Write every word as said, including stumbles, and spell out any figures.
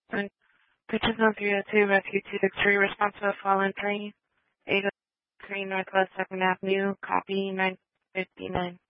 And Purchase on three oh two, Rescue two six three, responsible fallen three, eight oh three Northwest second Avenue, copy nine fifty-nine.